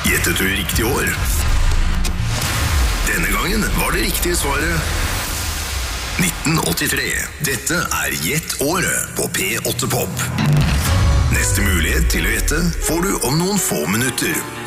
Gjettet du riktig år? Denne gangen var det riktige svaret 1983. Dette er Gjett året på P8 Pop. Neste mulighet til å gjette får du om noen få minutter.